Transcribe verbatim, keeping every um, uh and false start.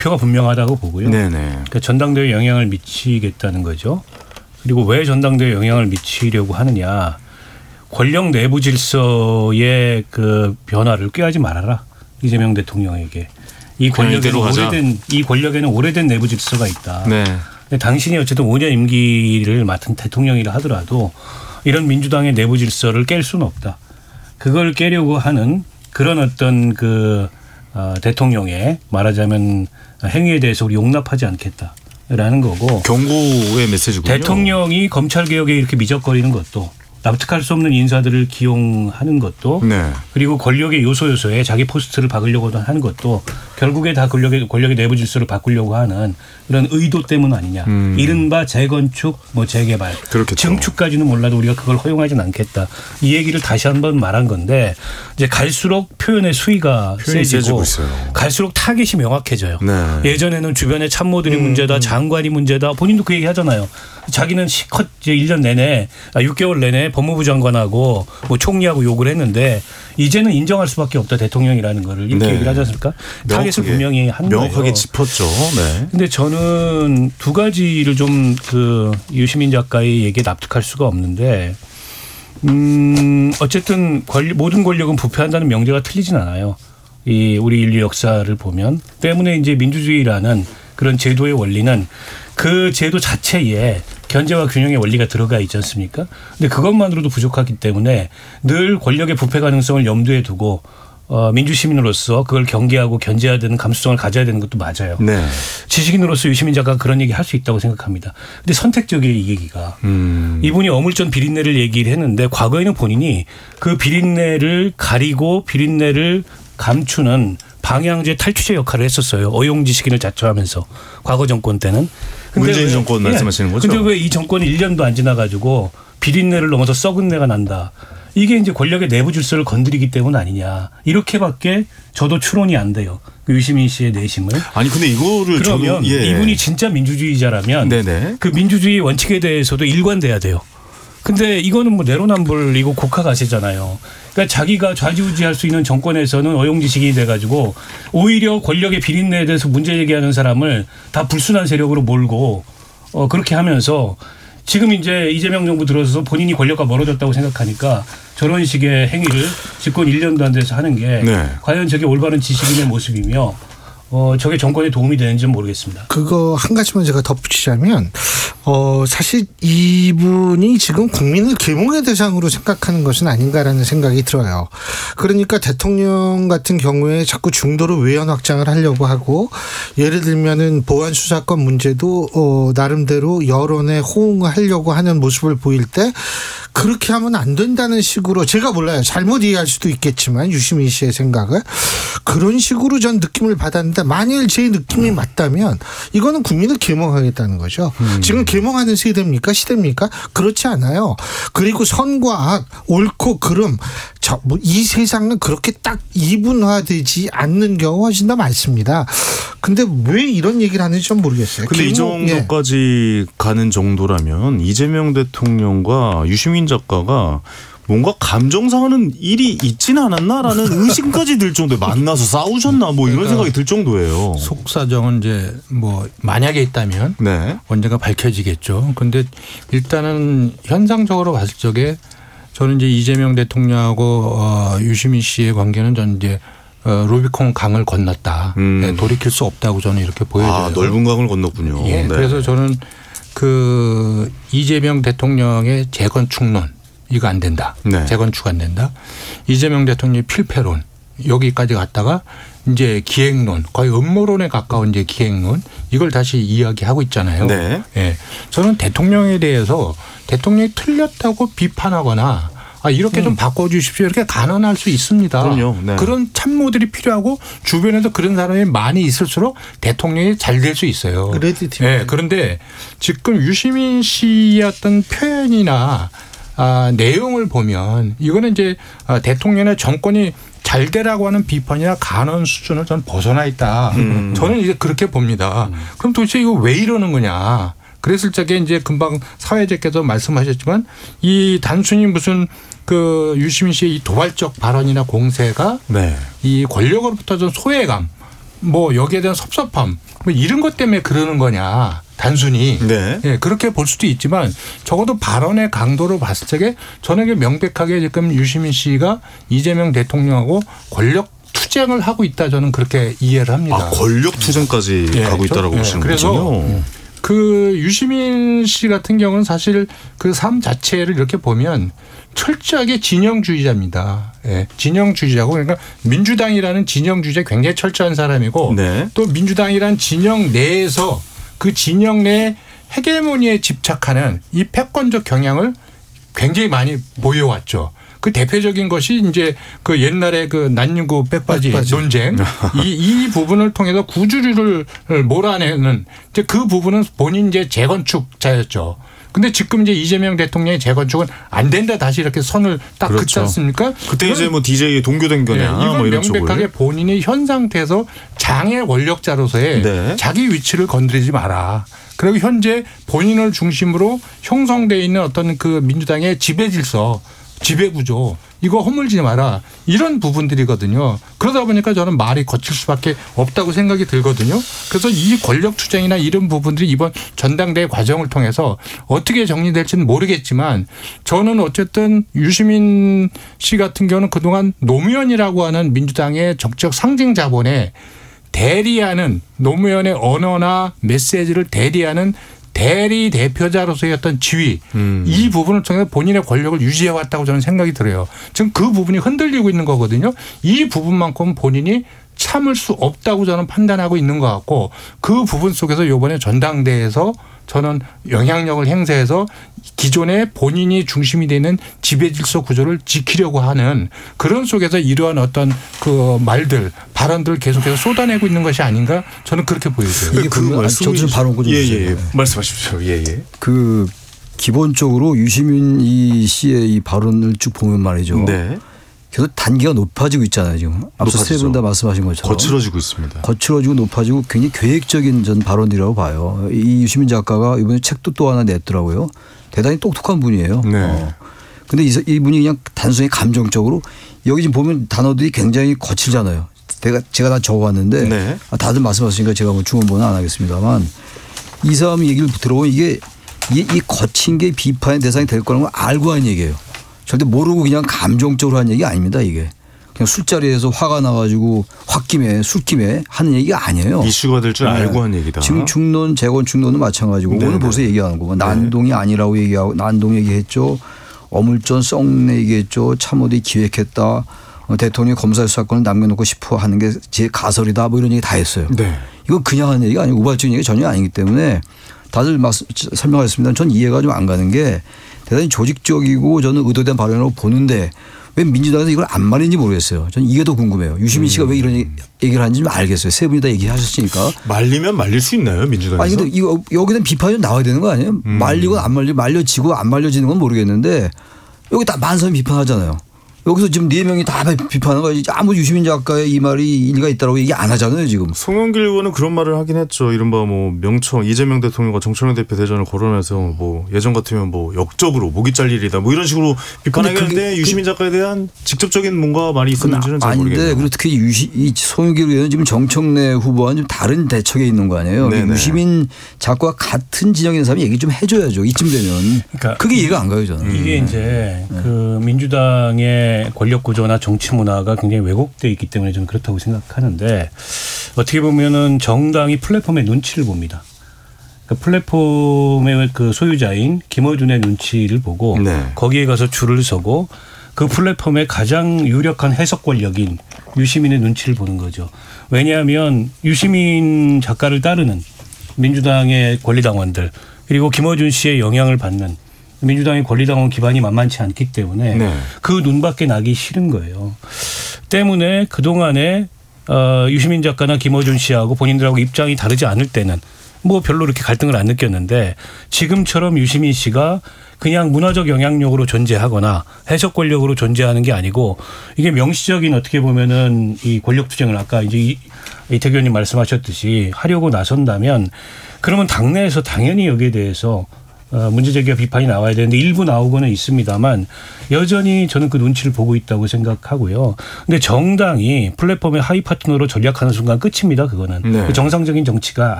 목표가 분명하다고 보고요. 네네. 그러니까 전당대회에 영향을 미치겠다는 거죠. 그리고 왜 전당대회에 영향을 미치려고 하느냐. 권력 내부 질서의 그 변화를 꾀하지 말아라. 이재명 대통령에게. 이 권력에는 오래된, 이 권력에는 오래된 내부 질서가 있다. 네. 근데 당신이 어쨌든 오 년 임기를 맡은 대통령이라 하더라도 이런 민주당의 내부 질서를 깰 수는 없다. 그걸 깨려고 하는 그런 어떤 그 어, 대통령의 말하자면 행위에 대해서 우리 용납하지 않겠다라는 거고. 경고의 메시지군요. 대통령이 검찰개혁에 이렇게 미적거리는 것도 납득할 수 없는 인사들을 기용하는 것도 네. 그리고 권력의 요소 요소에 자기 포스트를 박으려고 하는 것도 결국에 다 권력의, 권력의 내부 질서를 바꾸려고 하는 그런 의도 때문 아니냐. 음. 이른바 재건축, 뭐 재개발, 그렇겠죠. 증축까지는 몰라도 우리가 그걸 허용하지는 않겠다. 이 얘기를 다시 한번 말한 건데 이제 갈수록 표현의 수위가 세지고 갈수록 타깃이 명확해져요. 네. 예전에는 주변의 참모들이 음. 문제다, 장관이 문제다. 본인도 그 얘기 하잖아요. 자기는 시컷 이제 일 년 내내, 육 개월 내내 법무부 장관하고 뭐 총리하고 욕을 했는데 이제는 인정할 수밖에 없다 대통령이라는 거를 이렇게 네. 얘기를 하지 않습니까? 타겟을 분명히 한 거예요. 명확하게 짚었죠. 네. 근데 저는 두 가지를 좀 그 유시민 작가의 얘기에 납득할 수가 없는데 음 어쨌든 권리, 모든 권력은 부패한다는 명제가 틀리진 않아요. 이 우리 인류 역사를 보면 때문에 이제 민주주의라는 그런 제도의 원리는 그 제도 자체에 견제와 균형의 원리가 들어가 있지 않습니까? 근데 그것만으로도 부족하기 때문에 늘 권력의 부패 가능성을 염두에 두고 어, 민주시민으로서 그걸 경계하고 견제해야 되는 감수성을 가져야 되는 것도 맞아요. 네. 지식인으로서 유시민 작가가 그런 얘기 할 수 있다고 생각합니다. 근데 선택적이에요, 이 얘기가. 음. 이분이 어물전 비린내를 얘기를 했는데 과거에는 본인이 그 비린내를 가리고 비린내를 감추는 방향제 탈취제 역할을 했었어요. 어용지식인을 자처하면서 과거 정권 때는. 문재인 정권 말씀하시는 거죠? 그런데 왜 이 정권이 일 년도 안 지나가지고 비린내를 넘어서 썩은 내가 난다. 이게 이제 권력의 내부 질서를 건드리기 때문 아니냐. 이렇게밖에 저도 추론이 안 돼요. 그 유시민 씨의 내심을. 아니 근데 이거를 그러면 저는, 예. 이분이 진짜 민주주의자라면 네네. 그 민주주의 원칙에 대해서도 일관돼야 돼요. 근데 이거는 뭐 내로남불이고 국가가세잖아요. 그러니까 자기가 좌지우지할 수 있는 정권에서는 어용지식이 돼가지고 오히려 권력의 비린내에 대해서 문제 제기하는 사람을 다 불순한 세력으로 몰고 어 그렇게 하면서 지금 이제 이재명 정부 들어서서 본인이 권력과 멀어졌다고 생각하니까 저런 식의 행위를 집권 일 년도 안 돼서 하는 게 네. 과연 저게 올바른 지식인의 모습이며 어, 저게 정권에 도움이 되는지는 모르겠습니다. 그거 한 가지만 제가 덧붙이자면, 어, 사실 이분이 지금 국민을 계몽의 대상으로 생각하는 것은 아닌가라는 생각이 들어요. 그러니까 대통령 같은 경우에 자꾸 중도로 외연 확장을 하려고 하고, 예를 들면은 보안 수사권 문제도, 어, 나름대로 여론에 호응을 하려고 하는 모습을 보일 때, 그렇게 하면 안 된다는 식으로, 제가 몰라요. 잘못 이해할 수도 있겠지만 유시민 씨의 생각을 그런 식으로 전 느낌을 받았는데 만일 제 느낌이 맞다면 이거는 국민을 계몽하겠다는 거죠. 음. 지금 계몽하는 세대입니까? 시대입니까? 그렇지 않아요. 그리고 선과 악, 옳고 그름, 저 뭐 이 세상은 그렇게 딱 이분화되지 않는 경우가 훨씬 더 많습니다. 근데 왜 이런 얘기를 하는지 좀 모르겠어요. 근데 이 정도까지 예. 가는 정도라면 이재명 대통령과 유시민 작가가 뭔가 감정 상하는 일이 있지는 않았나라는 의심까지 들 정도에 만나서 싸우셨나 뭐 이런 생각이 들 정도예요. 속사정은 이제 뭐 만약에 있다면 네. 언젠가 밝혀지겠죠. 그런데 일단은 현상적으로 봤을 적에 저는 이제 이재명 대통령하고 어 유시민 씨의 관계는 전 이제 어 루비콘 강을 건넜다. 음. 네, 돌이킬 수 없다고 저는 이렇게 보여져요. 아, 넓은 강을 건넜군요. 예, 네. 그래서 저는 그 이재명 대통령의 재건축론 이거 안 된다. 네. 재건축 안 된다. 이재명 대통령의 필패론 여기까지 갔다가 이제 기획론 거의 음모론에 가까운 이제 기획론 이걸 다시 이야기하고 있잖아요. 네. 예. 저는 대통령에 대해서 대통령이 틀렸다고 비판하거나 아, 이렇게 음. 좀 바꿔주십시오. 이렇게 간언할 수 있습니다. 그럼요. 네. 그런 참모들이 필요하고 주변에도 그런 사람이 많이 있을수록 대통령이 잘 될 수 있어요. 그래도 네. 그런데 지금 유시민 씨의 어떤 표현이나 아, 내용을 보면 이거는 이제 대통령의 정권이 잘 되라고 하는 비판이나 간언 수준을 저는 벗어나 있다. 음. 저는 이제 그렇게 봅니다. 음. 그럼 도대체 이거 왜 이러는 거냐. 그랬을 적에 이제 금방 사회자께서 말씀하셨지만 이 단순히 무슨 그 유시민 씨의 이 도발적 발언이나 공세가 네. 이 권력으로부터 좀 소외감 뭐 여기에 대한 섭섭함 뭐 이런 것 때문에 그러는 거냐. 단순히 네. 예, 그렇게 볼 수도 있지만 적어도 발언의 강도로 봤을 적에 저는 명백하게 지금 유시민 씨가 이재명 대통령하고 권력 투쟁을 하고 있다 저는 그렇게 이해를 합니다. 아, 권력 투쟁까지 예, 가고 있다라고 예, 보시는 그래서 거군요. 그 유시민 씨 같은 경우는 사실 그 삶 자체를 이렇게 보면 철저하게 진영주의자입니다. 예, 진영주의자고 그러니까 민주당이라는 진영주의자 굉장히 철저한 사람이고 네. 또 민주당이라는 진영 내에서 그 진영 내 헤게모니에 집착하는 이 패권적 경향을 굉장히 많이 보여왔죠. 그 대표적인 것이 이제 그 옛날에 그 난닝구 빼빠지, 빼빠지. 논쟁 이, 이 부분을 통해서 구주류를 몰아내는 이제 그 부분은 본인 이제 재건축자였죠. 근데 지금 이제 이재명 대통령의 재건축은 안 된다 다시 이렇게 선을 딱 그렇죠. 긋지 않습니까? 그때 이제 뭐 디제이에 동교된 거냐. 네, 이건 뭐 이런 명백하게 쪽을. 본인이 현 상태에서 장애 권력자로서의 네. 자기 위치를 건드리지 마라. 그리고 현재 본인을 중심으로 형성되어 있는 어떤 그 민주당의 지배 질서, 지배 구조 이거 허물지 마라. 이런 부분들이거든요. 그러다 보니까 저는 말이 거칠 수밖에 없다고 생각이 들거든요. 그래서 이 권력 투쟁이나 이런 부분들이 이번 전당대회 과정을 통해서 어떻게 정리될지는 모르겠지만 저는 어쨌든 유시민 씨 같은 경우는 그동안 노무현이라고 하는 민주당의 정치적 상징 자본에 대리하는 노무현의 언어나 메시지를 대리하는 대리 대표자로서의 어떤 지위 음. 이 부분을 통해서 본인의 권력을 유지해왔다고 저는 생각이 들어요. 지금 그 부분이 흔들리고 있는 거거든요. 이 부분만큼은 본인이 참을 수 없다고 저는 판단하고 있는 것 같고 그 부분 속에서 이번에 전당대회에서 저는 영향력을 행사해서 기존에 본인이 중심이 되는 지배질서 구조를 지키려고 하는 그런 속에서 이러한 어떤 그 말들 발언들을 계속해서 쏟아내고 있는 것이 아닌가 저는 그렇게 보여져요. 이게 그 말씀이 좀 바로 좀 예, 예, 예. 말씀하십시오. 예, 예. 그 기본적으로 유시민 이 씨의 이 발언을 쭉 보면 말이죠. 네. 계속 단계가 높아지고 있잖아요. 지금 앞서 세 분 다 말씀하신 것처럼 거칠어지고 있습니다. 거칠어지고 높아지고 굉장히 계획적인 전 발언이라고 봐요. 이 유시민 작가가 이번에 책도 또 하나 냈더라고요. 대단히 똑똑한 분이에요. 네. 어. 근데 이분이 그냥 단순히 감정적으로 여기 지금 보면 단어들이 굉장히 거칠잖아요. 제가 제가 다 적어왔는데 네. 다들 말씀하시니까 제가 뭐 중원본은 안 하겠습니다만 이 사람 얘기를 들어보면 이게 이, 이 거친 게 비판의 대상이 될 거라는 걸 알고 하는 얘기예요. 절대 모르고 그냥 감정적으로 하는 얘기 아닙니다. 이게 그냥 술자리에서 화가 나가지고 홧김에 술김에 하는 얘기가 아니에요. 이슈가 될 줄 네. 알고 한 얘기다. 지금 중론 재건축론은 마찬가지고 네네. 오늘 벌써 얘기하는 거고 난동이 네. 아니라고 얘기하고 난동 얘기했죠. 어물전 썩내 얘기했죠. 참모들이 기획했다. 대통령이 검사 수사권을 남겨놓고 싶어 하는 게 제 가설이다. 뭐 이런 얘기 다 했어요. 네. 이건 그냥 하는 얘기가 아니고 우발적인 얘기가 전혀 아니기 때문에 다들 말씀, 설명하셨습니다. 전 이해가 좀 안 가는 게 대단히 조직적이고 저는 의도된 발언이라고 보는데 왜 민주당에서 이걸 안 말했는지 모르겠어요. 저는 이게 더 궁금해요. 유시민 씨가 음. 왜 이런 얘기를 하는지 좀 알겠어요. 세 분이 다 얘기하셨으니까. 말리면 말릴 수 있나요? 민주당에서? 아니 근데 이거 여기는 비판이 좀 나와야 되는 거 아니에요? 음. 말리고 안 말리고 말려지고 안 말려지는 건 모르겠는데 여기 다 많은 사람이 비판하잖아요. 여기서 지금 네 명이 다 비판하는 거지. 아무 유시민 작가의 이 말이 일리가 있다고 얘기 안 하잖아요 지금. 송영길 의원은 그런 말을 하긴 했죠. 이른바 뭐 명청 이재명 대통령과 정청래 대표 대전을 거론해서 뭐 예전 같으면 뭐 역적으로 목이 잘 일이다 뭐 이런 식으로 비판하겠는데 유시민 작가에 대한 직접적인 뭔가 말이 있었는지는 잘 모르겠네요. 아닌데 그리고 특히 유시, 이 송영길 의원은 지금 정청래 후보와는 좀 다른 대척에 있는 거 아니에요. 네네. 유시민 작가와 같은 진영에 있는 사람이 얘기 좀 해줘야죠. 이쯤 되면. 그러니까 그게 이해가 안 가요 저는. 이게 음. 이제 네. 그 민주당의 권력 구조나 정치 문화가 굉장히 왜곡되어 있기 때문에 저는 그렇다고 생각하는데 어떻게 보면은 정당이 플랫폼의 눈치를 봅니다. 그 플랫폼의 그 소유자인 김어준의 눈치를 보고 네. 거기에 가서 줄을 서고 그 플랫폼의 가장 유력한 해석 권력인 유시민의 눈치를 보는 거죠. 왜냐하면 유시민 작가를 따르는 민주당의 권리당원들 그리고 김어준 씨의 영향을 받는 민주당의 권리당원 기반이 만만치 않기 때문에 네. 그 눈밖에 나기 싫은 거예요. 때문에 그동안에 어, 유시민 작가나 김어준 씨하고 본인들하고 입장이 다르지 않을 때는 뭐 별로 이렇게 갈등을 안 느꼈는데 지금처럼 유시민 씨가 그냥 문화적 영향력으로 존재하거나 해석 권력으로 존재하는 게 아니고 이게 명시적인 어떻게 보면은 이 권력 투쟁을 아까 이제 이태규 의원님 말씀하셨듯이 하려고 나선다면 그러면 당내에서 당연히 여기에 대해서 문제 제기와 비판이 나와야 되는데 일부 나오고는 있습니다만 여전히 저는 그 눈치를 보고 있다고 생각하고요. 근데 정당이 플랫폼의 하위 파트너로 전략하는 순간 끝입니다. 그거는. 네. 정상적인 정치가